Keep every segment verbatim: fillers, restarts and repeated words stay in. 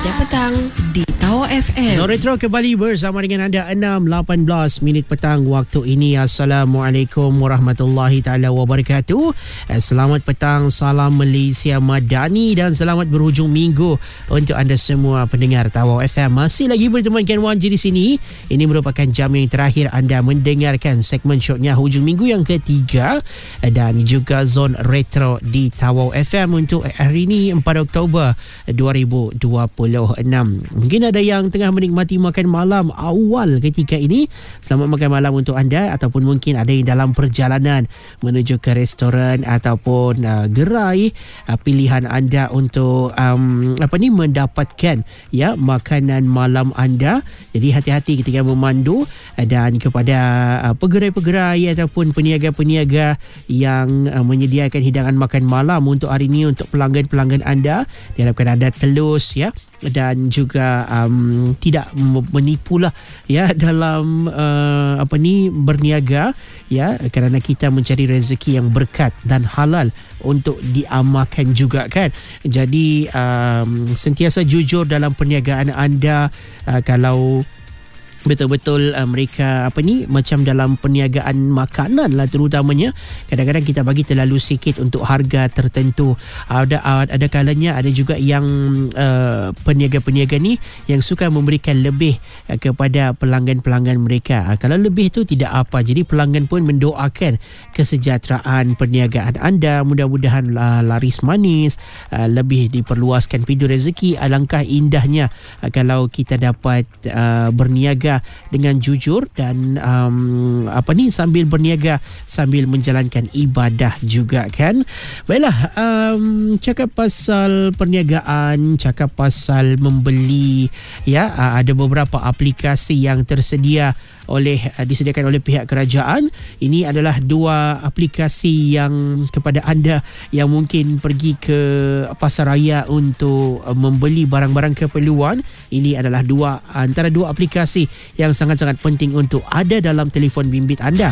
Indah Petang di Tower F M. So Retro kembali bersama dengan anda enam lapan belas minit petang waktu ini. Assalamualaikum warahmatullahi taala wabarakatuh. Selamat petang, salam Malaysia Madani dan selamat berhujung minggu untuk anda semua pendengar Tower F M. Masih lagi bertemankan Wan Ji di sini. Ini merupakan jam yang terakhir anda mendengarkan segmen shotnya hujung minggu yang ketiga dan juga Zone Retro di Tower F M untuk hari ini empat Oktober dua ribu dua puluh enam. Mungkin ada yang tengah menikmati makan malam awal ketika ini. Selamat makan malam untuk anda, ataupun mungkin ada yang dalam perjalanan menuju ke restoran ataupun uh, gerai uh, pilihan anda untuk um, apa ni mendapatkan ya makanan malam anda. Jadi hati-hati ketika memandu, uh, dan kepada uh, pegerai-pegerai ataupun peniaga-peniaga yang uh, menyediakan hidangan makan malam untuk hari ini untuk pelanggan-pelanggan anda, diharapkan anda telus ya dan juga um, tidak menipulah ya dalam uh, apa ni berniaga ya, kerana kita mencari rezeki yang berkat dan halal untuk diamalkan juga kan. Jadi um, sentiasa jujur dalam perniagaan anda. Uh, kalau betul-betul uh, mereka apa ni macam dalam perniagaan makanan lah terutamanya, kadang-kadang kita bagi terlalu sikit untuk harga tertentu. Ada ada kalanya ada juga yang uh, peniaga-peniaga ni yang suka memberikan lebih uh, kepada pelanggan-pelanggan mereka. Uh, kalau lebih tu tidak apa. Jadi pelanggan pun mendoakan kesejahteraan perniagaan anda. Mudah-mudahan uh, laris manis, uh, lebih diperluaskan pintu rezeki. Alangkah indahnya uh, kalau kita dapat uh, berniaga dengan jujur dan um, apa ni sambil berniaga sambil menjalankan ibadah juga kan. Baiklah, um, cakap pasal perniagaan, cakap pasal membeli ya, uh, ada beberapa aplikasi yang tersedia oleh uh, disediakan oleh pihak kerajaan. Ini adalah dua aplikasi yang kepada anda yang mungkin pergi ke pasar raya untuk uh, membeli barang-barang keperluan. Ini adalah dua antara dua aplikasi yang sangat-sangat penting untuk ada dalam telefon bimbit anda.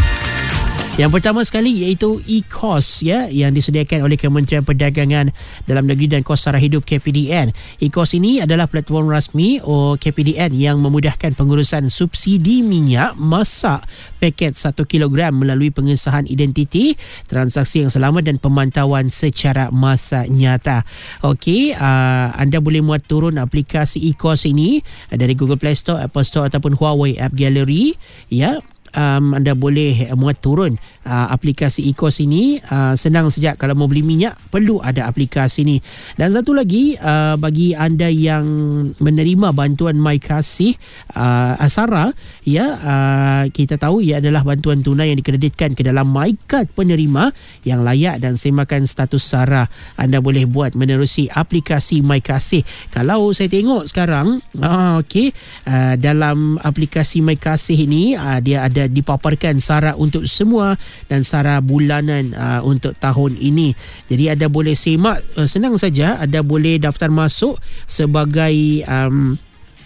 Yang pertama sekali iaitu e-Kos ya, yang disediakan oleh Kementerian Perdagangan Dalam Negeri dan Kos Sara Hidup K P D N. e-Kos ini adalah platform rasmi oh, K P D N yang memudahkan pengurusan subsidi minyak masak paket satu kilogram melalui pengesahan identiti, transaksi yang selamat dan pemantauan secara masa nyata. Okey, uh, anda boleh muat turun aplikasi e-Kos ini dari Google Play Store, Apple Store ataupun Huawei App Gallery ya. Um, anda boleh muat turun uh, aplikasi e-Kos ini. Uh, senang saja. Kalau mau beli minyak perlu ada aplikasi ini. Dan satu lagi, uh, bagi anda yang menerima bantuan MyKasih uh, Asara ya, uh, kita tahu ia adalah bantuan tunai yang dikreditkan ke dalam MyKad penerima yang layak dan semakan status SARA. Anda boleh buat menerusi aplikasi MyKasih. Kalau saya tengok sekarang uh, okey, uh, dalam aplikasi MyKasih ini uh, dia ada dipaparkan SARA untuk semua dan SARA bulanan uh, untuk tahun ini. Jadi anda boleh semak, uh, senang saja. Anda boleh daftar masuk sebagai um,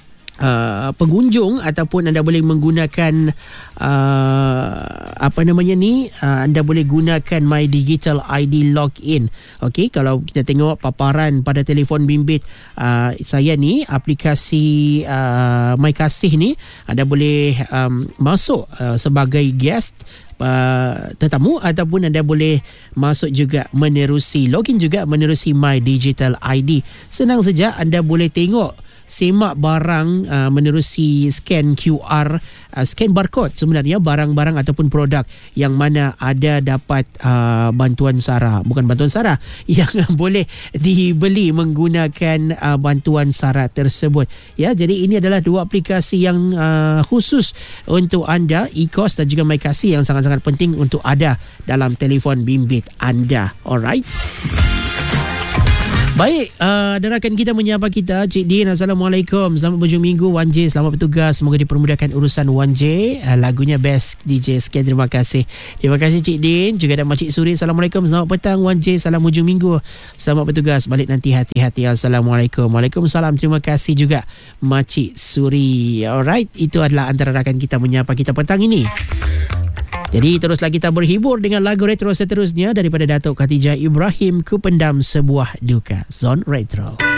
Uh, pengunjung ataupun anda boleh menggunakan uh, apa namanya ni uh, anda boleh gunakan My Digital I D Login. Okey, kalau kita tengok paparan pada telefon bimbit uh, saya ni, aplikasi uh, MyKasih ni, anda boleh um, masuk uh, sebagai guest Uh, tetamu ataupun anda boleh masuk juga menerusi login juga menerusi My Digital I D. Senang saja, anda boleh tengok semak barang uh, menerusi scan Q R, uh, scan barcode sebenarnya barang-barang ataupun produk yang mana ada dapat uh, bantuan SARA, bukan bantuan SARA, yang boleh dibeli menggunakan uh, bantuan SARA tersebut ya. Jadi ini adalah dua aplikasi yang uh, khusus untuk anda, e-Kos dan juga MyKasih, yang sangat-sangat penting untuk ada dalam telefon bimbit anda. Alright. Baik, uh, dan rakan kita menyapa kita, Cik Din. Assalamualaikum. Selamat berhujung minggu, Wan J. Selamat bertugas. Semoga dipermudahkan urusan Wan J. Uh, lagunya best D J. Sekian, terima kasih. Terima kasih Cik Din. Juga ada Makcik Suri. Assalamualaikum. Selamat petang, Wan J. Salam hujung minggu. Selamat bertugas. Balik nanti hati-hati. Assalamualaikum. Waalaikumsalam. Terima kasih juga Makcik Suri. Alright, itu adalah antara rakan kita menyapa kita petang ini. Jadi teruslah kita berhibur dengan lagu retro seterusnya daripada Datuk Khatijah Ibrahim, Ku Pendam Sebuah Duka. Zone Retro.